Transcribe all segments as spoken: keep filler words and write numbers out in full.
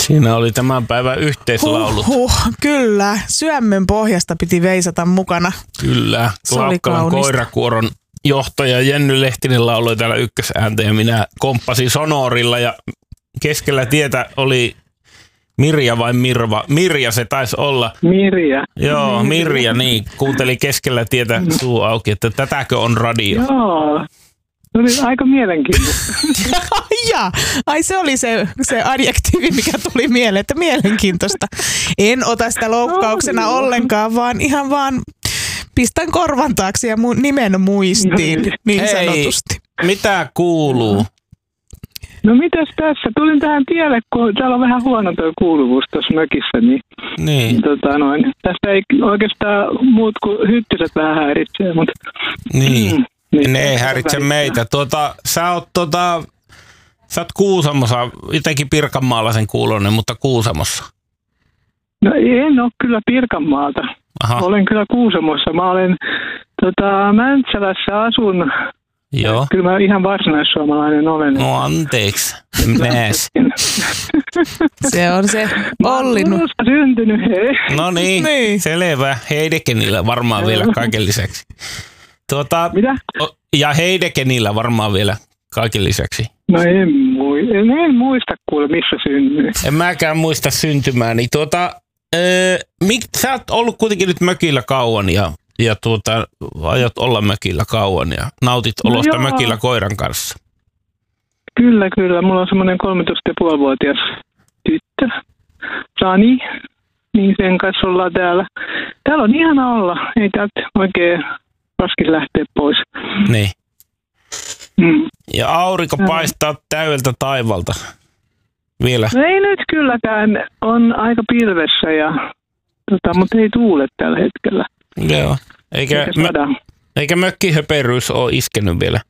Siinä oli tämän päivän yhteislaulut. Huhhuh, kyllä. Syömmen pohjasta piti veisata mukana. Kyllä. Klaukkalan koirakuoron johtaja Jenny Lehtinen lauloi täällä ykkösääntä ja minä komppasin sonorilla ja keskellä tietä oli Mirja vai Mirva? Mirja se taisi olla. Mirja. Joo, Mirja, niin. Kuunteli keskellä tietä suu auki, että tätäkö on radio. Joo. Se oli aika mielenkiintoista. Ja, ai se oli se, se adjektiivi, mikä tuli mieleen, että mielenkiintoista. En ota sitä loukkauksena no, ollenkaan, vaan ihan vaan pistän korvan taakse ja mun nimen muistiin, niin Hei, sanotusti. Mitä kuuluu? No mitäs tässä? Tulin tähän tielle, kun täällä on vähän huono tuo kuuluvuus tuossa mökissä, niin, Niin. Tota noin, tästä ei oikeastaan muut kuin hyttyset vähän häiritsee, mutta... Niin. Mm, niin Ne ei häiritse meitä. Tuota, sä oot tota, sä oot Kuusamossa, jotenkin Pirkanmaalaisen kuulonen, mutta Kuusamossa. No en ole kyllä Pirkanmaalta. Aha. Olen kyllä Kuusamossa. Mä olen tota, Mäntsälässä asun. Joo. Kyllä mä ihan varsinaissuomalainen olen. No anteeksi. Näes. Se on se Olli. Mä oon syntynyt, hei. No niin, Niin. selvä. Heidekenillä varmaan vielä kaiken lisäksi. Tuota, Mitä? ja Heidekenillä varmaan vielä kaiken lisäksi. No en, mui- en, en muista kuule, missä synnyin. En mäkään muista syntymääni. Tuota, öö, mik, sä oot ollut kuitenkin nyt mökillä kauan ja, ja tuota, aiot olla mökillä kauan ja nautit No olosta joo. mökillä koiran kanssa. Kyllä, kyllä. Mulla on semmoinen kolmetoista pilkku viisi vuotias tyttö, Sani. Niin sen kanssa ollaan täällä. Täällä on ihana olla. Ei täältä oikein raskin lähteä pois. Niin. Mm. Ja aurinko paistaa täydeltä taivalta vielä. No ei nyt kylläkään. On aika pilvessä, ja, tota, mutta ei tuule tällä hetkellä. Joo. Eikä, Eikä mö, sada. eikä mökkihöperyys ole iskenyt vielä.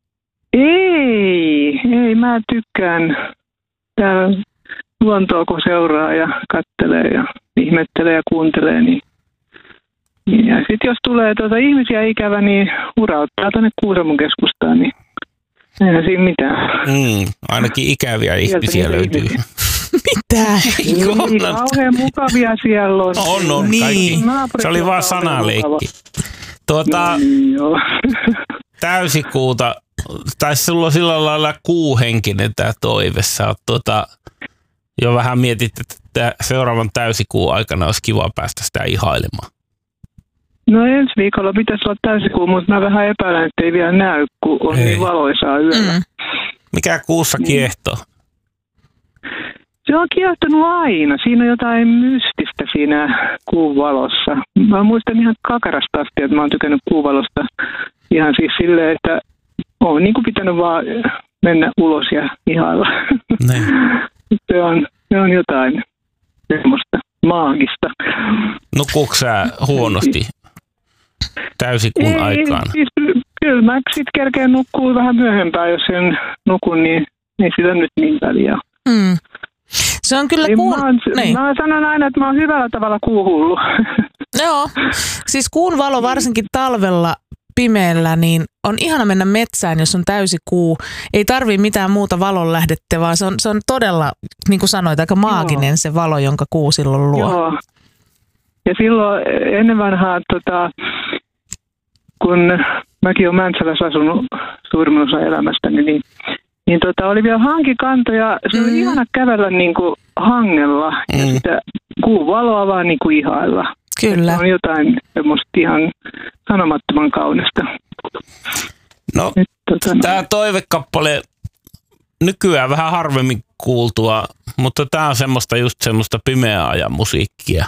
Ei, ei. Mä tykkään täällä luontoa, kun seuraa ja kattelee ja ihmettelee ja kuuntelee. Niin, niin ja sitten jos tulee tuota ihmisiä ikävä, niin urauttaa tuonne Kuusamon keskustaan, niin eihän siinä mitään. Mm, ainakin ikäviä ihmisiä löytyy. Mitä? Niin, kauhean mukavia siellä on. On, on, Niin. kaikki. Naapurit Se oli on vaan kauhean sanaleikki. mukava. Tuota, Niin, joo. täysikuuta, tai sulla on sillä lailla kuuhenkinen tämä toive. Sä oot tuota, jo vähän mietit, että seuraavan täysikuun aikana olisi kiva päästä sitä ihailemaan. No ensi viikolla pitäisi olla täysikuu, mutta mä vähän epäilen, että ei vielä näy, kun on Ei. niin valoisaa yöllä. Mm. Mikä kuussa kiehtoo? Se on kiehtonut aina. Siinä on jotain mystistä siinä kuun valossa. Mä muistan ihan kakarasta asti, että mä oon tykännyt kuun valosta ihan siis silleen, että oon niin kuin pitänyt vaan mennä ulos ja ihailla. Niin. se, on, se on jotain semmoista maagista. Nukuuko sä huonosti täysikuun Ei, aikaan? Siis, kyllä mä sitten kerkeen nukkuu vähän myöhempään, jos en nukun, niin ei sillä nyt niin väliä. Mm. Se on kyllä Ei, kuun... mä, oon, niin. mä sanon aina, että mä oon hyvällä tavalla kuuhullu. Joo, siis kuun valo varsinkin talvella pimeällä, niin on ihana mennä metsään, jos on täysi kuu. Ei tarvii mitään muuta valonlähdettä, vaan se on, se on todella, niin kuin sanoit, aika maaginen Joo. se valo, jonka kuu silloin luo. Joo. Ja silloin ennen vanhaa, tota, kun mäkin olen Mäntsälässä asunut suurimman osa elämästäni, niin, niin tota, oli vielä hankikanto ja se oli mm. ihana kävellä niin kuin hangella ja Mm. sitä kuun valoa vaan niin kuin ihailla. Kyllä. Se on jotain semmoista ihan sanomattoman kaunista. No, Nyt, tota, tämä toivekappale nykyään vähän harvemmin kuultua, mutta tämä on semmoista just semmoista pimeää ajan musiikkia.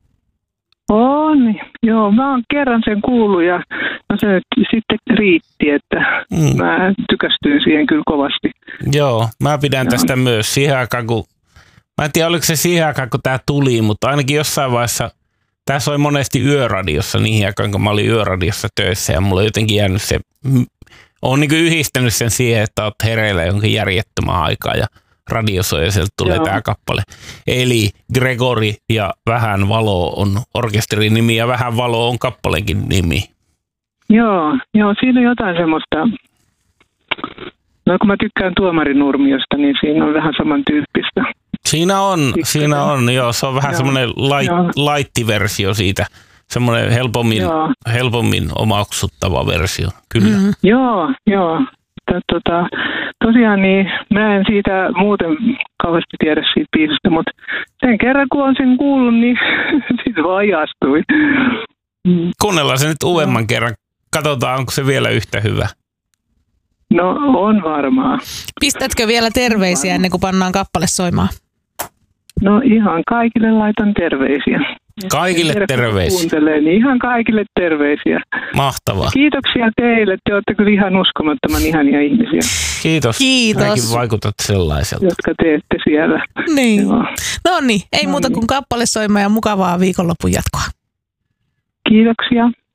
On, joo. Mä oon kerran sen kuullut ja no se nyt sitten riitti, että Mm. mä tykästyin siihen kyllä kovasti. Joo, mä pidän tästä myös siihen aikaan, kun mä en tiedä oliko se siihen aikaan, kun tää tuli, mutta ainakin jossain vaiheessa tää soi monesti yöradiossa niihin aikaan, kun mä olin yöradiossa töissä ja mulla on jotenkin jäänyt se, oon niinku yhdistänyt sen siihen, että oot hereillä jonkin järjettömän aikaa ja radio soi ja sieltä tulee Joo. tää kappale. Eli Gregori ja Vähän valo on orkesterin nimi ja Vähän valo on kappalenkin nimi. Joo, joo, siinä on jotain semmoista, no kun mä tykkään Tuomarinurmiosta, niin siinä on vähän samantyyppistä. Siinä on, siinä on, joo, se on vähän Joo. semmoinen light, Joo. light-versio siitä, semmoinen helpommin, Joo. helpommin omaksuttava versio, kyllä. Mm. Joo, joo. T- Tota, tosiaan niin, mä en siitä muuten kauheasti tiedä siitä biisistä, mutta sen kerran kun on sen kuullut, niin siitä vaan ajastui. Mm. Kuunnellaan se nyt uudemman kerran, katsotaan onko se vielä yhtä hyvä. No on varmaa. Pistätkö vielä terveisiä ennen kuin pannaan kappale soimaan? No ihan kaikille laitan terveisiä. Kaikille Terve- terveisiä. Kuuntelee, niin ihan kaikille terveisiä. Mahtavaa. Kiitoksia teille. Te olette kyllä ihan uskomattoman ihania ihmisiä, Kiitos. Kiitos. Sinäkin vaikutat sellaiselta. jotka teette siellä. Niin. Joo. No niin, ei No muuta niin. kuin kappale soimaan ja mukavaa viikonlopun jatkoa. Kiitoksia.